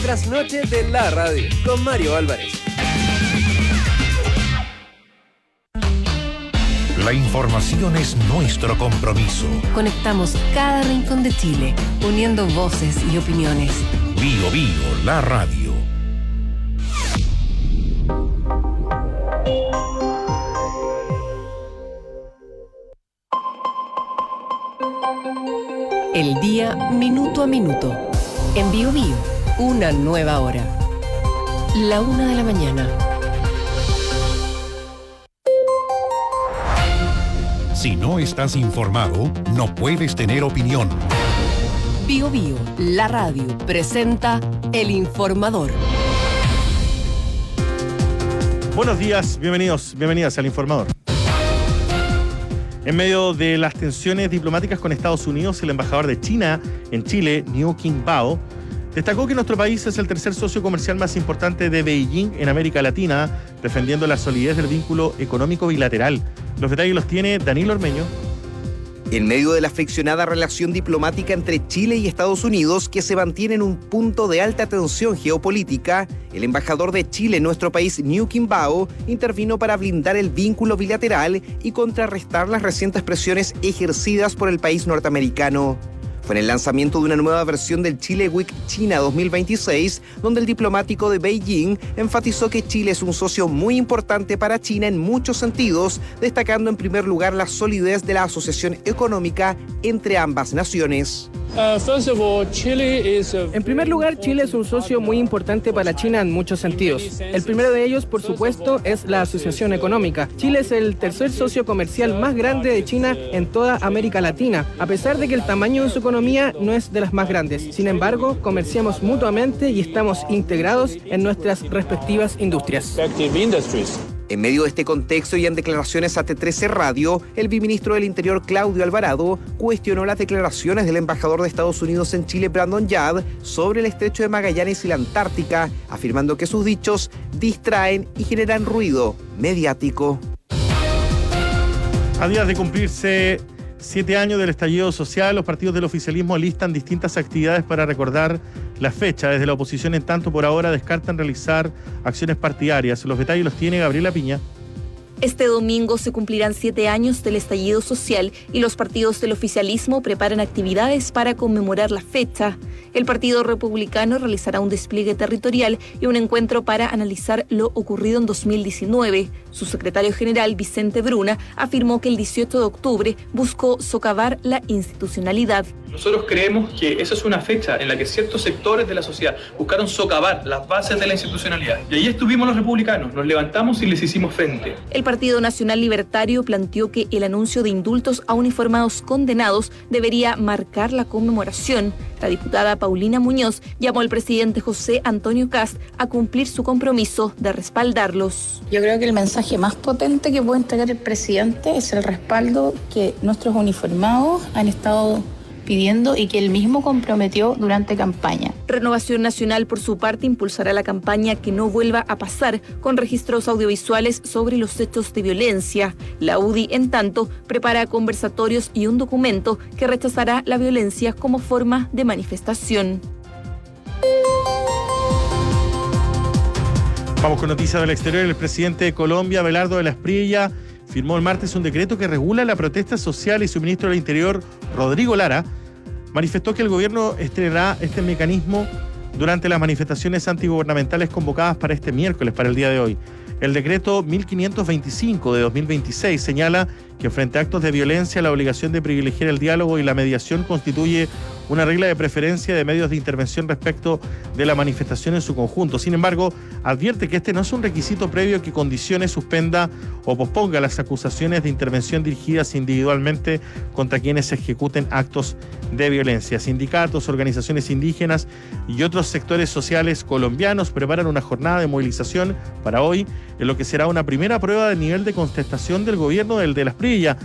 trasnoche de la radio con Mario Álvarez. La información es nuestro compromiso. Conectamos cada rincón de Chile, uniendo voces y opiniones. Bío Bío, la radio. El día minuto a minuto. En Bío Bío, una nueva hora. 1:00 a.m. Si no estás informado, no puedes tener opinión. Bío Bío, la radio, presenta El Informador. Buenos días, bienvenidas al Informador. En medio de las tensiones diplomáticas con Estados Unidos, el embajador de China en Chile, Niu Qingbao, destacó que nuestro país es el tercer socio comercial más importante de Beijing en América Latina, defendiendo la solidez del vínculo económico bilateral. Los detalles los tiene Danilo Ormeño. En medio de la friccionada relación diplomática entre Chile y Estados Unidos, que se mantiene en un punto de alta tensión geopolítica, el embajador de Chile en nuestro país, Niu Qingbao, intervino para blindar el vínculo bilateral y contrarrestar las recientes presiones ejercidas por el país norteamericano. Fue en el lanzamiento de una nueva versión del Chile Week China 2026, donde el diplomático de Beijing enfatizó que Chile es un socio muy importante para China en muchos sentidos, destacando en primer lugar la solidez de la asociación económica entre ambas naciones. En primer lugar, Chile es un socio muy importante para China en muchos sentidos. El primero de ellos, por supuesto, es la asociación económica. Chile es el tercer socio comercial más grande de China en toda América Latina, a pesar de que el tamaño de su economía no es de las más grandes. Sin embargo, comerciamos mutuamente y estamos integrados en nuestras respectivas industrias. En medio de este contexto y en declaraciones a T13 Radio, el viceministro del Interior, Claudio Alvarado, cuestionó las declaraciones del embajador de Estados Unidos en Chile, Brandon Yard, sobre el estrecho de Magallanes y la Antártica, afirmando que sus dichos distraen y generan ruido mediático. A días de cumplirse 7 años del estallido social, los partidos del oficialismo listan distintas actividades para recordar la fecha. Desde la oposición, en tanto, por ahora descartan realizar acciones partidarias. Los detalles los tiene Gabriela Piña. Este domingo se cumplirán 7 años del estallido social y los partidos del oficialismo preparan actividades para conmemorar la fecha. El Partido Republicano realizará un despliegue territorial y un encuentro para analizar lo ocurrido en 2019. Su secretario general, Vicente Bruna, afirmó que el 18 de octubre buscó socavar la institucionalidad. Nosotros creemos que esa es una fecha en la que ciertos sectores de la sociedad buscaron socavar las bases de la institucionalidad. Y ahí estuvimos los republicanos, nos levantamos y les hicimos frente. El Partido Nacional Libertario planteó que el anuncio de indultos a uniformados condenados debería marcar la conmemoración. La diputada Paulina Muñoz llamó al presidente José Antonio Kast a cumplir su compromiso de respaldarlos. Yo creo que el mensaje más potente que puede entregar el presidente es el respaldo que nuestros uniformados han estado pidiendo y que él mismo comprometió durante campaña. Renovación Nacional, por su parte, impulsará la campaña Que no vuelva a pasar, con registros audiovisuales sobre los hechos de violencia. La UDI, en tanto, prepara conversatorios y un documento que rechazará la violencia como forma de manifestación. Vamos con noticias del exterior. El presidente de Colombia, Abelardo de la Espriella, firmó el martes un decreto que regula la protesta social y su ministro del Interior, Rodrigo Lara, manifestó que el gobierno estrenará este mecanismo durante las manifestaciones antigubernamentales convocadas para este miércoles, para el día de hoy. El decreto 1525 de 2026 señala que frente a actos de violencia la obligación de privilegiar el diálogo y la mediación constituye una regla de preferencia de medios de intervención respecto de la manifestación en su conjunto. Sin embargo, advierte que este no es un requisito previo que condicione, suspenda o posponga las acusaciones de intervención dirigidas individualmente contra quienes ejecuten actos de violencia. Sindicatos, organizaciones indígenas y otros sectores sociales colombianos preparan una jornada de movilización para hoy, en lo que será una primera prueba del nivel de contestación del gobierno del de la Espriella